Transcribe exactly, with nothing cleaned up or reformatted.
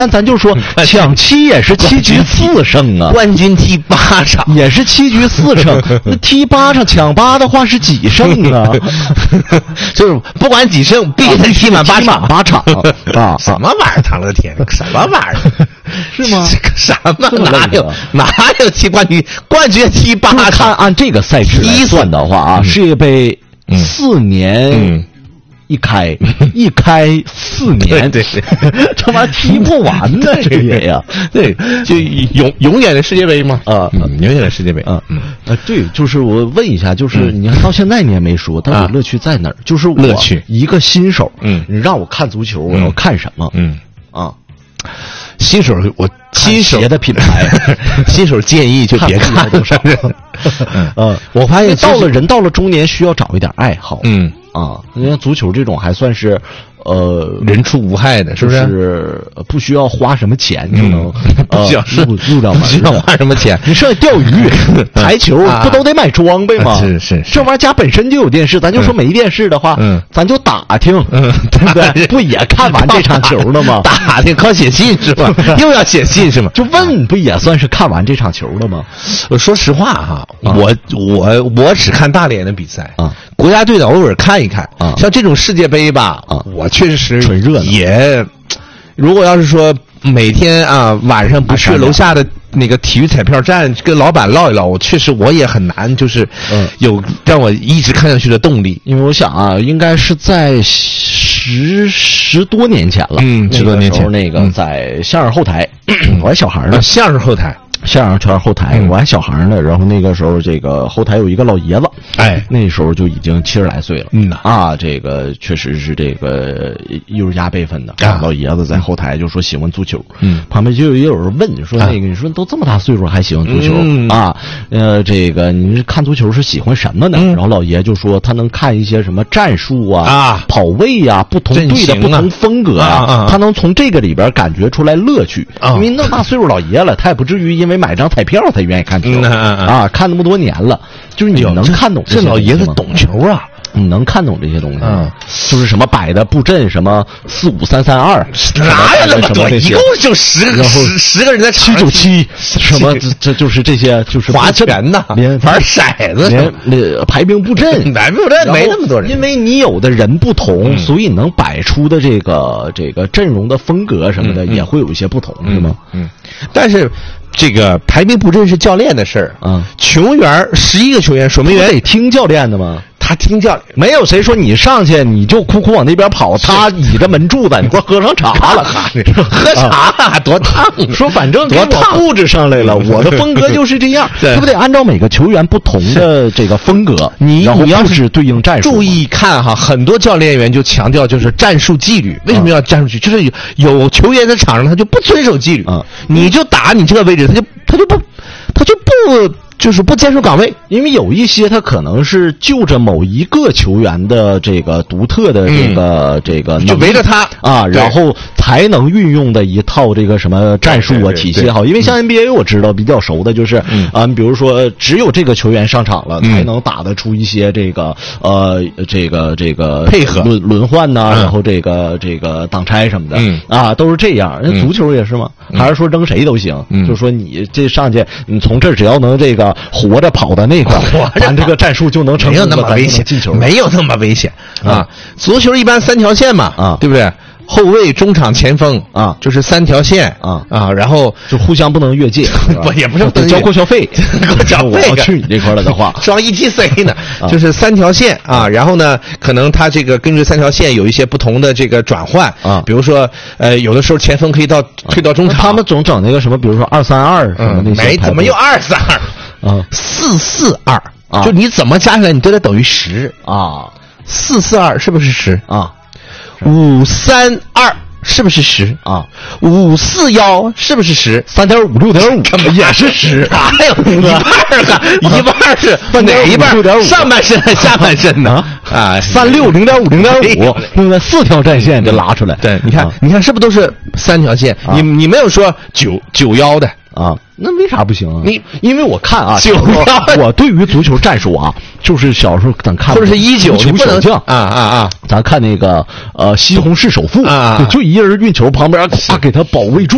但咱就说抢七也是七局四胜啊， 冠军踢八场也是七局四胜，那踢八场抢八的话是几胜啊？ 就是不管几胜，必须得踢满八场八场啊！ 什么玩意儿？唐乐天，什么玩意儿？ 是吗？ 什么哪有哪有踢冠军？冠军踢八场？ 看按这个赛制来算的话啊，世界杯四年。一开一开四年， 对对， 这玩意儿踢不完呢，这也呀， 对，就永永远的世界杯嘛， 啊， 永远的世界杯啊，呃，对，就是我问一下，就是你看到现在你也没说，到底乐趣在哪儿？就是乐趣， 一个新手， 嗯， 你让我看足球，我要看什么？ 嗯啊， 新手我新手的品牌， 新手建议就别看多少， 嗯， 我发现到了人到了中年需要找一点爱好， 嗯。 啊，因为足球这种还算是，呃， 人畜无害的，是不是？ 是不需要花什么钱就能， 不需要入入了门， 不需要花什么钱。 你剩下钓鱼、台球不都得买装备吗？ 是是， 这玩意儿家本身就有电视，咱就说没电视的话， 嗯， 咱就打听，嗯，对不对？不也看完这场球了吗？ 打听靠写信是吧？又要写信是吗？ 就问不也算是看完这场球了吗？ 说实话哈，我我我只看大连的比赛啊。国家队的偶尔看一看啊，像这种世界杯吧，啊，我确实纯热闹也。如果要是说每天啊晚上不去楼下的那个体育彩票站跟老板唠一唠，我确实我也很难，就是有让我一直看下去的动力。 因为我想啊，应该是在十十多年前了， 嗯，十多年前那个在相声后台，我还小孩呢， 相声后台。 相声圈后台，我还小孩呢，然后那个时候这个后台有一个老爷子， 哎， 那时候就已经七十来岁了， 嗯啊，这个确实是这个艺术家辈分的，啊、老爷子在后台就说喜欢足球， 嗯， 旁边就也有人问说那个你说都这么大岁数还喜欢足球、嗯、啊？呃，这个你是看足球是喜欢什么呢？嗯、然后老爷就说他能看一些什么战术啊、 啊跑位呀、啊、不同队的不同风格啊， 啊啊他能从这个里边感觉出来乐趣， 啊、 因为那么大岁数老爷了，他也不至于因为。没买张彩票才愿意看球、 嗯、啊, 啊！看那么多年了，就是你能看懂这老爷子懂球啊！ 你能看懂这些东西嗯， 就是什么摆的布阵，什么四五三三二， 哪有那么多？一共就十个十十个人在七九七，什么这这就是这些，就是划拳呐， 连玩骰子， 连连排兵布阵， 排兵布阵没那么多人， 因为你有的人不同， 嗯、 所以能摆出的这个这个阵容的风格什么的、 嗯、 也会有一些不同， 嗯、 是吗？ 嗯，但是。这个排兵布阵是教练的事儿， 嗯， 球员十一个球员，守门员得听教练的吗？ 他听教练， 没有谁说你上去你就哭哭往那边跑，他倚着门柱子，你给我喝上茶了， 喝茶了，多烫！ 说反正多烫布置上来了，我的风格就是这样，对不对？按照每个球员不同的这个风格， 你然后你要是对应战术。 注意看哈，很多教练员就强调就是战术纪律，为什么要战术纪律？就是有有球员在场上他就不遵守纪律， 嗯， 你就打你这个位置，他就他就不他就不。就是不坚守岗位， 因为有一些他可能是就着某一个球员的这个独特的这个、嗯、这个， 就围着他啊，然后才能运用的一套这个什么战术啊体系好。因为像 N B A 我知道比较熟的就是，嗯，啊、比如说只有这个球员上场了， 嗯、 才能打得出一些这个呃这个这个配合轮轮换呐、啊， 嗯、 然后这个这个挡拆什么的， 嗯啊，都是这样。那足球也是吗？ 嗯、 还是说扔谁都行？ 嗯、 就说你这上去，你从这只要能这个。活着跑到那块儿，咱这个战术就能成功， 没有那么危险， 进球没有那么危险啊！足球一般三条线嘛， 啊， 对不对？后卫、中场、前锋啊， 就是三条线啊啊，然后就互相不能越界， 不也不是得交过小费， 过小费。 我要去你这块了的话， 双 E T C 呢，就是三条线啊，然后呢，可能他这个根据三条线有一些不同的这个转换啊， 比如说呃，有的时候前锋可以到退到中场， 他们总整那个什么，比如说二三二什么那些， 没怎么又二三二。 啊， 四四二啊， 就你怎么加起来，你都得等于十啊。 四四二是不是十啊？ 五三二是不是十啊？ 五四幺是不是十？ 三点五六点五也是十， 还有一半啊，一半是哪一半？ 六点五， 上半身还是下半身呢？啊， 三六零点五零点五，那个四条战线就拉出来。 对，你看，你看是不是都是三条线？你你没有说九九幺的。 啊，那为啥不行啊？ 你因为我看啊， 九我对于足球战术啊，就是小时候咱看， 或者是一九球小将啊啊啊， 咱看那个呃西红柿首富啊， 就一人运球旁边啊给他保卫住，